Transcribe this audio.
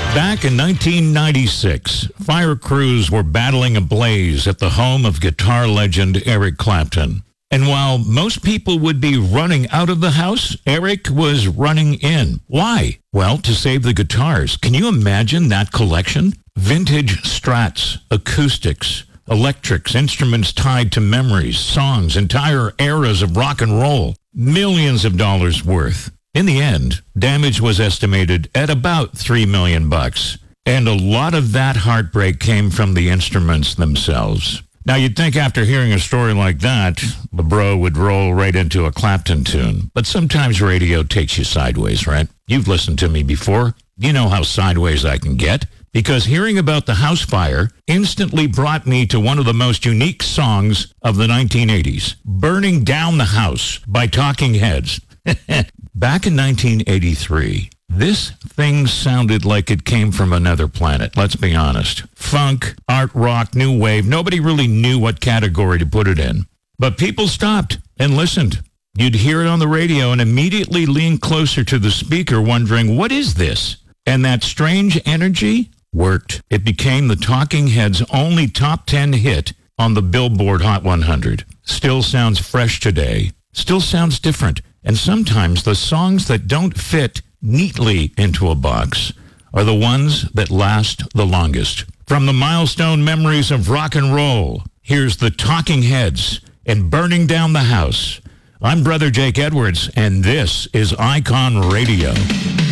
Back in 1996, fire crews were battling a blaze at the home of guitar legend Eric Clapton. And while most people would be running out of the house, Eric was running in. Why? Well, to save the guitars. Can you imagine that collection? Vintage Strats, acoustics, electrics, instruments tied to memories, songs, entire eras of rock and roll. Millions of dollars worth. In the end, damage was estimated at about $3 million. And a lot of that heartbreak came from the instruments themselves. Now, you'd think after hearing a story like that, the bro would roll right into a Clapton tune. But sometimes radio takes you sideways, right? You've listened to me before. You know how sideways I can get. Because hearing about the house fire instantly brought me to one of the most unique songs of the 1980s, Burning Down the House by Talking Heads. Back in 1983, this thing sounded like it came from another planet, let's be honest. Funk, art rock, new wave, nobody really knew what category to put it in. But people stopped and listened. You'd hear it on the radio and immediately lean closer to the speaker wondering, what is this? And that strange energy worked. It became the Talking Heads' only top 10 hit on the Billboard Hot 100. Still sounds fresh today. Still sounds different. And sometimes the songs that don't fit neatly into a box are the ones that last the longest. From the milestone memories of rock and roll, here's the Talking Heads and Burning Down the House. I'm Brother Jake Edwards, and this is Icon Radio.